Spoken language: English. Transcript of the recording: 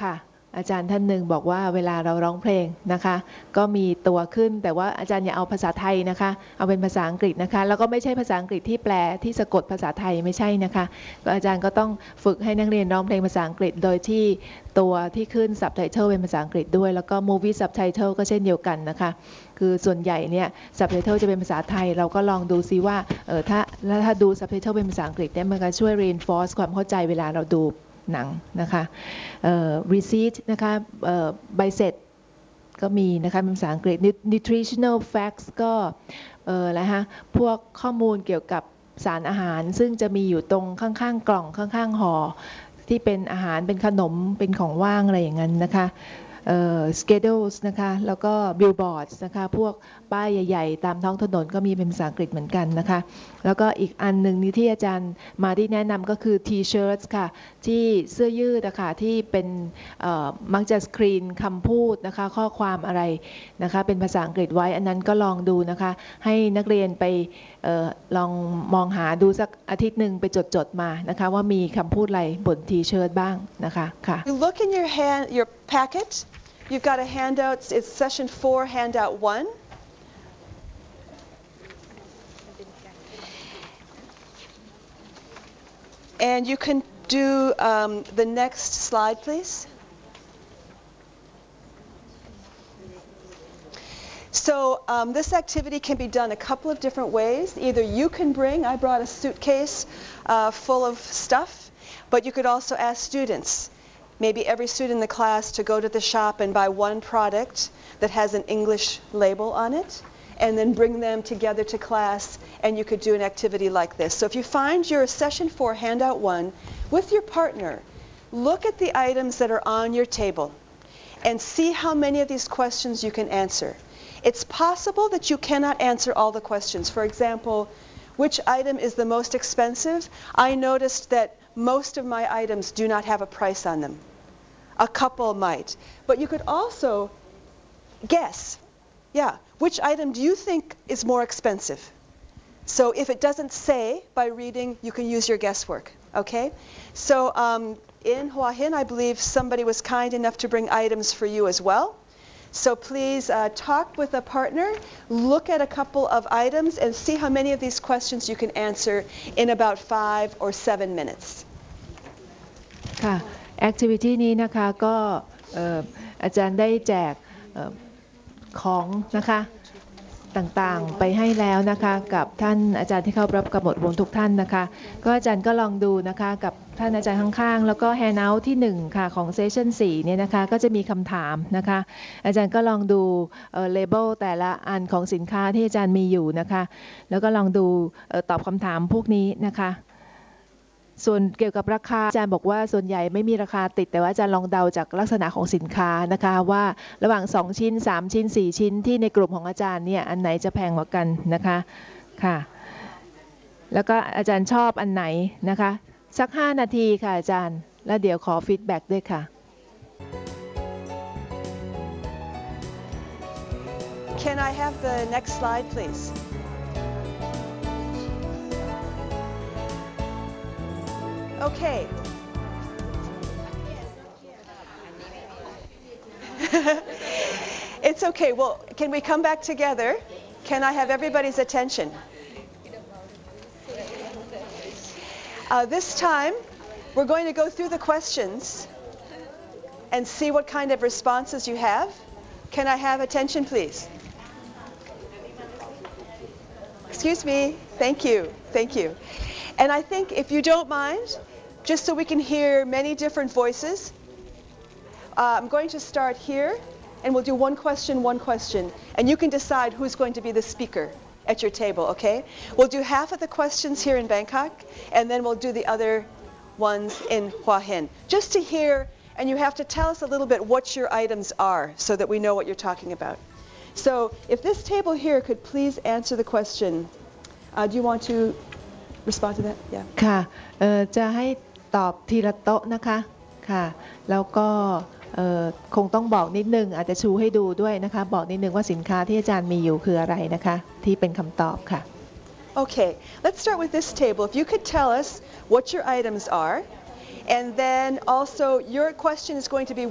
ค่ะอาจารย์ท่านหนึ่งบอกว่าเวลาเราร้องเพลงนะคะก็มีตัวขึ้นแต่ว่าอาจารย์อย่าเอาภาษาไทยนะคะเอาเป็นภาษาอังกฤษนะคะแล้วก็ไม่ใช่ภาษาอังกฤษที่แปลที่สะกดภาษาไทยไม่ใช่นะคะอาจารย์ก็ต้องฝึกให้นักเรียนร้องเพลงภาษาอังกฤษโดยที่ตัวที่ขึ้น subtitle เป็นภาษาอังกฤษด้วยแล้วก็ movie subtitle ก็เช่นเดียวกันนะคะคือส่วนใหญ่เนี่ย subtitle จะเป็นภาษาไทยเราก็ลองดูซิว่าถ้าดู subtitle เป็นภาษาอังกฤษเนี่ยมันก็ช่วย reinforce ความเข้าใจเวลาเราดูหนังนะคะreceipt นะคะใบเสร็จก็มีนะคะเป็นภาษาอังกฤษ nutritional facts ก็อะไรฮะพวกข้อมูลเกี่ยวกับสารอาหารซึ่งจะมีอยู่ตรงข้างๆกล่องข้างๆห่อที่เป็นอาหารเป็นขนมเป็นของว่างอะไรอย่างนั้นนะคะschedules นะคะแล้วก็ billboards นะคะพวกป้ายใหญ่ๆตามท้องถนนก็มีเป็นภาษาอังกฤษเหมือนกันนะคะแล้วก็อีกอันหนึ่งนี้ที่อาจารย์มาที่แนะนำก็คือ T-shirts ค่ะที่เสื้อยืดนะคะที่เป็นมักจะสกรีนคำพูดนะคะข้อความอะไรนะคะเป็นภาษาอังกฤษไว้อันนั้นก็ลองดูนะคะให้นักเรียนไปลองมองหาดูสักอาทิตย์หนึ่งไปจดมานะคะว่ามีคำพูดอะไรบน T-shirt บ้างนะคะค่ะ You look in your packet. You've got a handout. It's session 4, handout 1. And you can do the next slide, please. So this activity can be done a couple of different ways. Either you can bring, I brought a suitcase full of stuff, but you could also ask students. Maybe every student in the class to go to the shop and buy one product that has an English label on it, and then bring them together to class, and you could do an activity like this. So if you find your session 4 handout 1 with your partner, look at the items that are on your table and see how many of these questions you can answer. It's possible that you cannot answer all the questions. For example, which item is the most expensive? I noticed that most of my items do not have a price on them. A couple might. But you could also guess, which item do you think is more expensive? So if it doesn't say by reading, you can use your guesswork, okay? So in Hua Hin, I believe somebody was kind enough to bring items for you as well. So please talk with a partner, look at a couple of items, and see how many of these questions you can answer in about 5 or 7 minutes. ค่ะ activity นี้นะคะก็อาจารย์ได้แจกของนะคะต่างๆไปให้แล้วนะคะกับท่านอาจารย์ที่เข้ารับกำหนดวงทุกท่านนะคะก็อาจารย์ก็ลองดูนะคะกับท่านอาจารย์ข้างๆแล้วก็ handout ที่1ค่ะของ session 4เนี่ยนะคะก็จะมีคำถามนะคะอาจารย์ก็ลองดูlabel แต่ละอันของสินค้าที่อาจารย์มีอยู่นะคะแล้วก็ลองดูตอบคำถามพวกนี้นะคะส่วนเกี่ยวกับราคาอาจารย์บอกว่าส่วนใหญ่ไม่มีราคาติดแต่ว่าอาจารย์ลองเดาจากลักษณะของสินค้านะคะว่าระหว่าง2ชิ้น3ชิ้น4ชิ้นที่ในกลุ่มของอาจารย์เนี่ยอันไหนจะแพงกว่ากันนะคะค่ะแล้วก็อาจารย์ชอบอันไหนนะคะสัก5นาทีค่ะอาจารย์แล้วเดี๋ยวขอฟีดแบ็กด้วยค่ะ Can I have the next slide, please? Okay. It's okay. Well, can we come back together? Can I have everybody's attention? This time, we're going to go through the questions and see what kind of responses you have. Can I have attention, please? Excuse me. Thank you. Thank you. And I think if you don't mind, just so we can hear many different voices, I'm going to start here, and we'll do one question, and you can decide who's going to be the speaker at your table, okay? We'll do half of the questions here in Bangkok, and then we'll do the other ones in Hua Hin, just to hear, and you have to tell us a little bit what your items are so that we know what you're talking about. So if this table here could please answer the question, do you want to respond to that? Yeah. ค่ะจะให้ตอบทีละโต๊ะนะคะค่ะแล้วก็คงต้องบอกนิดนึงอาจจะชูให้ดูด้วยนะคะบอกนิดนึงว่าสินค้าที่อาจารย์มีอยู่คืออะไรนะคะที่เป็นคำตอบค่ะ Okay, let's start with this table. If you could tell us what your items are, and then also your question is going to be